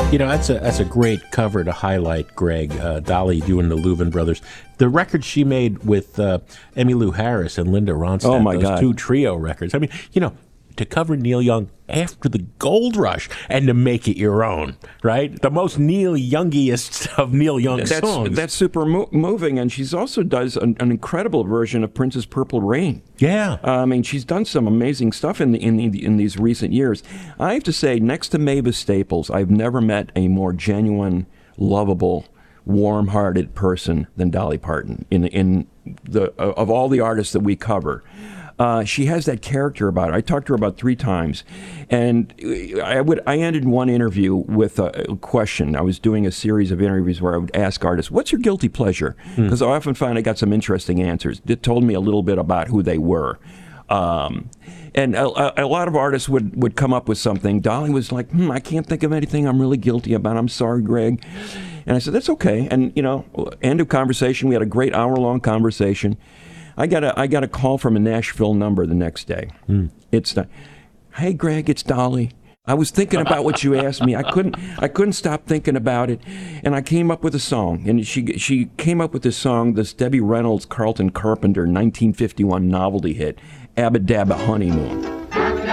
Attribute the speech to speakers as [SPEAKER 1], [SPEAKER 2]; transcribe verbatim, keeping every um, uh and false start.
[SPEAKER 1] You know, that's a that's a great cover to highlight, Greg. Uh, Dolly doing the Louvin Brothers. The record she made with uh, Emmylou Harris and Linda Ronstadt.
[SPEAKER 2] Oh, my
[SPEAKER 1] those
[SPEAKER 2] God.
[SPEAKER 1] two trio records. I mean, you know, to cover Neil Young after the gold rush and to make it your own, right? The most Neil Youngiest of Neil Young
[SPEAKER 2] That's,
[SPEAKER 1] songs.
[SPEAKER 2] that's super mo- moving, and she's also does an, an incredible version of Prince's Purple Rain.
[SPEAKER 1] Yeah.
[SPEAKER 2] Uh, I mean, she's done some amazing stuff in the, in the, in these recent years. I have to say, next to Mavis Staples, I've never met a more genuine, lovable, warm-hearted person than Dolly Parton. In in the uh, of all the artists that we cover. Uh, she has that character about her. I talked to her about three times, and I would I ended one interview with a question. I was doing a series of interviews where I would ask artists, "What's your guilty pleasure?" Because I often find I got some interesting answers. It told me a little bit about who they were. Um, and a, a lot of artists would, would come up with something. Dolly was like, hmm, I can't think of anything I'm really guilty about. I'm sorry, Greg. And I said, that's okay. And, you know, end of conversation. We had a great hour-long conversation. I got a I got a call from a Nashville number the next day. Mm. It's the, hey Greg, it's Dolly. I was thinking about what you asked me. I couldn't I couldn't stop thinking about it, and I came up with a song. And she she came up with this song, this Debbie Reynolds, Carlton Carpenter, nineteen fifty-one novelty hit, Abba Dabba Honeymoon.